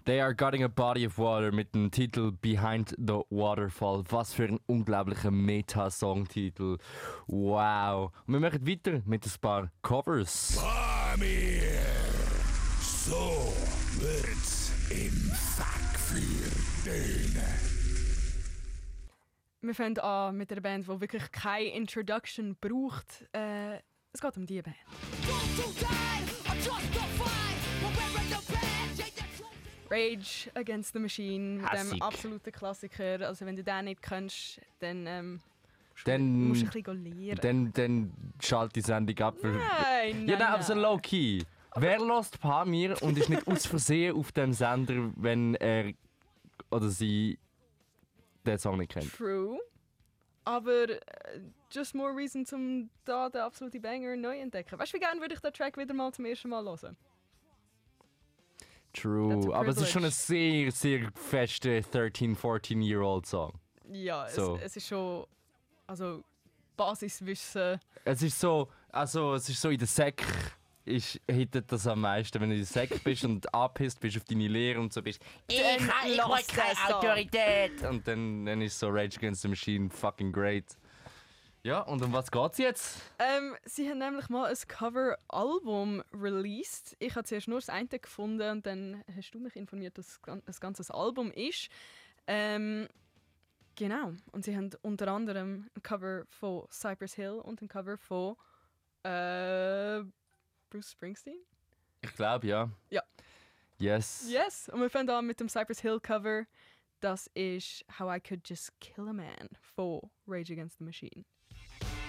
They are guarding a body of water mit dem Titel Behind the Waterfall. Was für ein unglaublicher Meta-Song-Titel. Wow. Und wir machen weiter mit ein paar Covers. Pamir, so wird's im Sackfeuer tönen. Wir fangen an mit einer Band, die wirklich keine Introduction braucht. Es geht um diese Band. Rage Against the Machine, mit dem absoluten Klassiker. Also wenn du den nicht kennst, dann musst du ein bisschen lernen. Dann schalt die Sendung ab. Nein, aber so low-key. Wer lässt Pamir und ist nicht aus Versehen auf dem Sender, wenn er oder sie den Song nicht kennt? True. Aber just more reason, um da den absoluten Banger neu zu entdecken. Weißt du, wie gerne würde ich den Track wieder mal zum ersten Mal hören? True, aber es ist schon ein sehr, sehr fester 13-, 14-year-old Song. Ja, so. es ist schon Basiswissen. Es ist so in der Sek hittet das am meisten, wenn du in der Sek bist und angepisst bist auf deine Lehre und so bist. Ich will keine Autorität! Und dann ist so Rage Against the Machine fucking great. Ja, und um was geht's jetzt? Sie haben nämlich mal ein Cover-Album released. Ich habe zuerst nur das eine gefunden und dann hast du mich informiert, dass es ein ganzes Album ist. Genau. Und sie haben unter anderem ein Cover von Cypress Hill und ein Cover von Bruce Springsteen. Ich glaube, ja. Ja. Yes. Und wir fangen an mit dem Cypress Hill Cover. Das ist How I Could Just Kill a Man von Rage Against the Machine.